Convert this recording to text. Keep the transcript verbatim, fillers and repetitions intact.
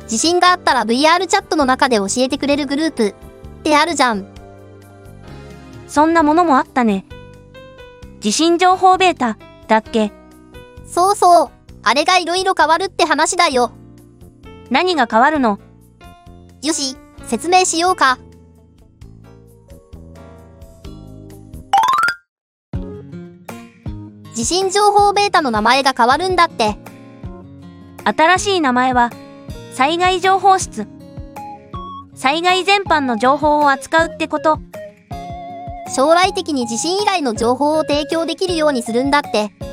地震があったら ブイアール チャットの中で教えてくれるグループってあるじゃん。 そんなものもあったね。地震情報ベータだっけ？ そうそう。あれがいろいろ変わるって話だよ。 何が変わるの？ よし、説明しようか。地震情報ベータの名前が変わるんだって。 新しい名前は災害情報室。災害全般の情報を扱うってこと。 将来的に地震以外の情報を提供できるようにするんだって。